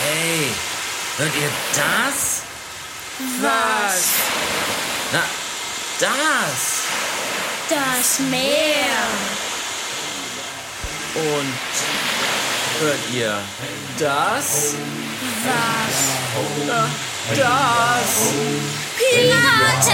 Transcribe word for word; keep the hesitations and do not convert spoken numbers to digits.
Ey, hört ihr das? Was? Na, das. Das Meer. Und hört ihr das? Was? Na, das. Piraten!